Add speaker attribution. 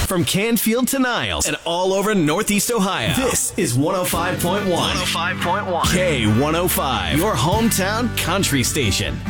Speaker 1: from Canfield to Niles and all over Northeast Ohio. This is 105.1. 105.1. K105, your hometown country station.